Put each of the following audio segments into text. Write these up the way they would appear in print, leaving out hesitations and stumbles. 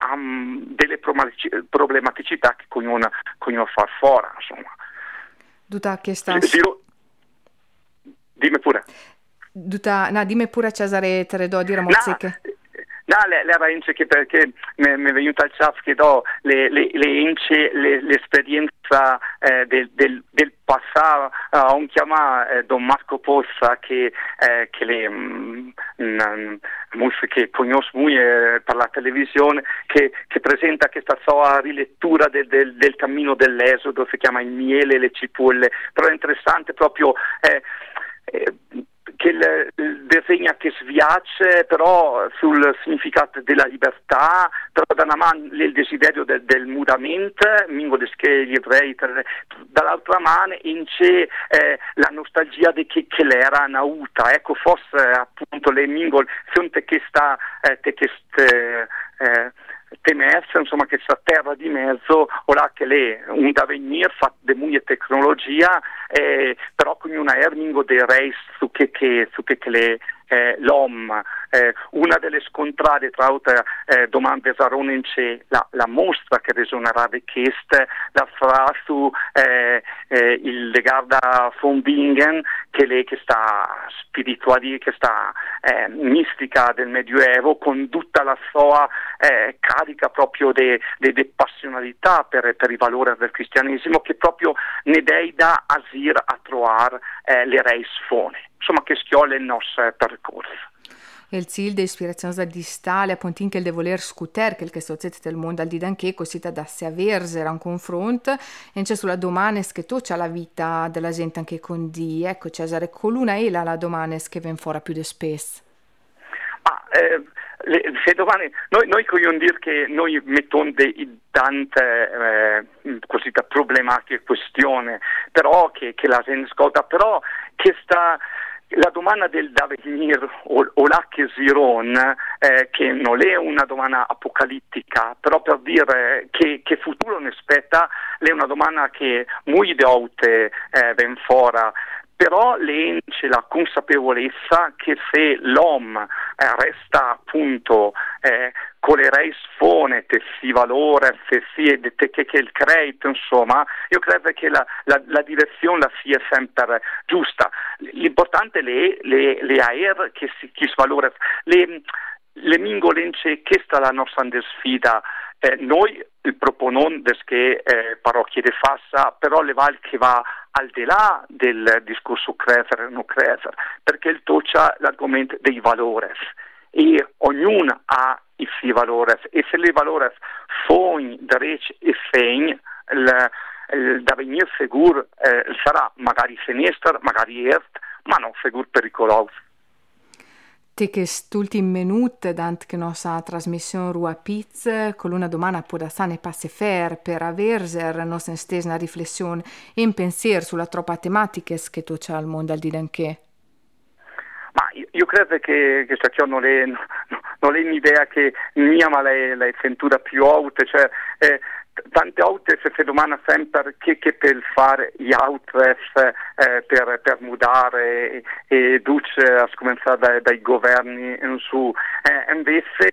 delle problematicità che con far fuori, insomma. Duta che sta... Dimmi pure. Dimmi pure Cesare, te le do a dire mozziche. No, le ince che perché mi è venuto al chat che do l'esperienza del passato un chiama Don Marco Possa che le musiche conosco per la televisione che presenta questa sua rilettura del cammino dell'Esodo, si chiama Il miele e le cipolle, però è interessante proprio che il disegna che sviace però sul significato della libertà, però da una mano il desiderio del mutamento, mingo che gli ebrei, dall'altra mano in c'è la nostalgia di che l'era nauta, ecco forse appunto le mingol fonte che sta temesse, insomma, che questa terra di mezzo, ora che le un da venire fatto di molta tecnologia, però con una ermingo dei reis su che le l'OM, una delle scontrade tra altre domande Sarone c'è la mostra che resonerà richiesta la fra su il legarda von Bingen che sta spirituale, che sta mistica del Medioevo con tutta la sua carica proprio di passionalità per i valori del cristianesimo che proprio ne dei da asir a trovare le reis fone. Insomma, che schiole il nostro percorso. Il ziel di ispirazione di stale, appunto, che il de voler scuter, che società del mondo al di danche, così da si avversare un confronto, e c'è sulla domanda che tu c'ha la vita della gente anche con di, ecco, Cesare, coluna e la domanda che ven fuori più di spesso. Se domani, noi vogliamo dire che noi mettiamo tante così da problematiche e questioni, però che la gente ascolta, però che sta la domanda del Davenir o la Chesiron, che non è una domanda apocalittica, però per dire che futuro ne aspetta, è una domanda che molto volte ven fuori. Però c'è la consapevolezza che se l'uomo resta appunto con le reis fone, che si valora, che il credito, insomma, io credo che la direzione la sia sempre giusta. L'importante le aer che si valora, le mingolenze che sta la nostra sfida. Noi il proponon che parrocchie de Fassa, però le val che va al di là del discorso crecer o non crecer, perché il toccia l'argomento dei valori e ognuno ha i suoi valori e se le valori fogn, drec e fegn, da venire sicuro sarà magari finestra, magari est, ma non sicuro pericoloso. Te che st'ultim minut dant che nostra trasmissione Rua Piz con una domanda può da sane passe fer per averser nostra stessa riflessione e un pensiero sulla troppa tematiche che tu c'ha al mondo al di danche. Ma io credo che questa non è un'idea che mia, ma la centura più alta, cioè tante volte si domanda sempre che per fare gli altri per mudare e duce a cominciare dai governi in su. Invece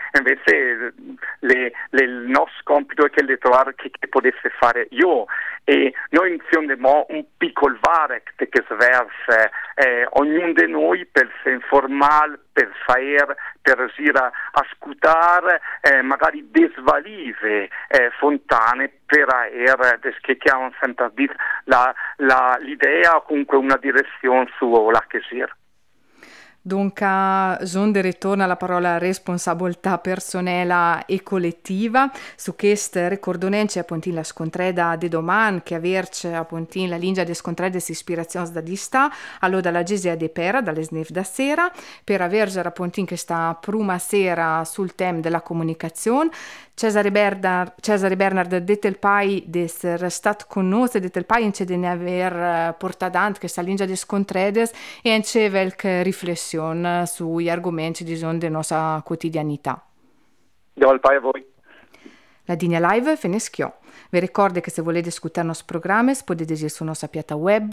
il nostro compito è che di trovare che potesse fare io e noi iniziamo un piccolo vare che sverse ognuno di noi per se informare, per fare, per riuscire a scutare magari desvalive fontane per aer che hanno sempre detto l'idea o comunque una direzione su la che sia. Dunque, zonde ritorna la parola responsabilità personale e collettiva. Su questo ricordonenci appunto la scontreda di domani che averci appunto la linea di scontrede si ispirazione da dista, allora dalla Gesia de Pera, dalle snef da sera, per avergere appunto in questa prima sera sul tema della comunicazione. Cesare Bernard dette il pai di essere stato con noi, dette il pai in ne aver portato avanti questa linea di scontredes e in qualche riflessione sugli argomenti di della nostra quotidianità. Do il pai a voi. La linea live finischiò. Vi ricordo che se volete ascoltare il nostro programma potete dire sulla nostra piatta web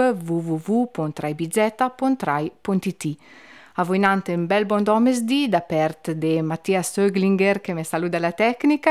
www.raibz.rai.it. A voi nante un bel buon domesdì da parte di Mattia Söglinger che mi saluta la tecnica.